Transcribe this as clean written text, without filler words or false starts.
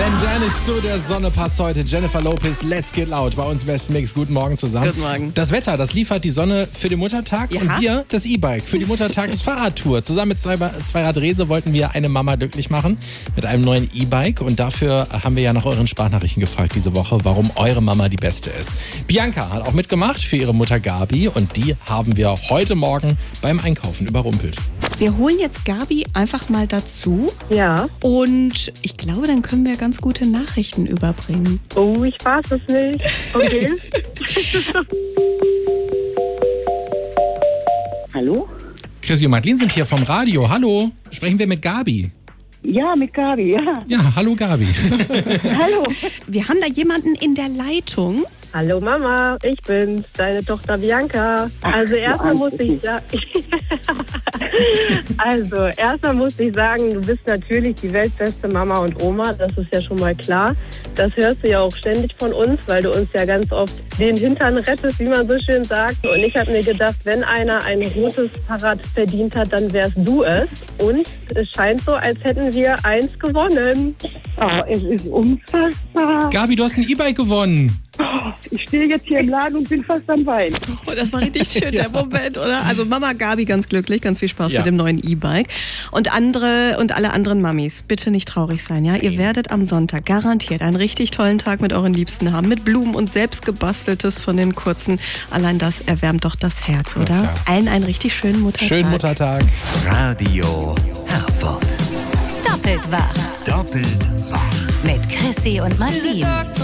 Wenn der nicht zu der Sonne passt heute, Jennifer Lopez, Let's Get Loud bei uns im Besten Mix. Guten Morgen zusammen. Guten Morgen. Das Wetter, das liefert die Sonne für den Muttertag und wir das E-Bike für die Muttertags-Fahrradtour. Zusammen mit Zweirad Rese wollten wir eine Mama glücklich machen mit einem neuen E-Bike und dafür haben wir ja nach euren Sprachnachrichten gefragt diese Woche, warum eure Mama die Beste ist. Bianca hat auch mitgemacht für ihre Mutter Gabi und die haben wir heute Morgen beim Einkaufen überrumpelt. Wir holen jetzt Gabi einfach mal dazu. Ja. Und ich glaube, dann können wir ganz gute Nachrichten überbringen. Oh, ich weiß es nicht. Okay. Hallo? Chrissy und Madeline sind hier vom Radio. Hallo, sprechen wir mit Gabi? Ja, mit Gabi, ja. Ja, hallo Gabi. Hallo. Wir haben da jemanden in der Leitung. Hallo Mama, ich bin's, deine Tochter Bianca. Also erstmal muss ich sagen, du bist natürlich die weltbeste Mama und Oma, das ist ja schon mal klar. Das hörst du ja auch ständig von uns, weil du uns ja ganz oft den Hintern rettest, wie man so schön sagt. Und ich habe mir gedacht, wenn einer ein rotes Fahrrad verdient hat, dann wärst du es. Und es scheint so, als hätten wir eins gewonnen. Oh, es ist unfassbar. Gabi, du hast ein E-Bike gewonnen. Ich stehe jetzt hier im Laden und bin fast am Weinen. Oh, das war richtig schön, der Moment, oder? Also Mama Gabi ganz glücklich, ganz viel Spaß mit dem neuen E-Bike. Und alle anderen Mamis, bitte nicht traurig sein, ja? Ihr werdet am Sonntag garantiert einen richtig tollen Tag mit euren Liebsten haben, mit Blumen und selbstgebasteltes von den Kurzen. Allein das erwärmt doch das Herz, oder? klar. Allen einen richtig schönen Muttertag. Schönen Muttertag. Radio Herford. Doppelt wach. Doppelt wach. Mit Chrissy und Madeline.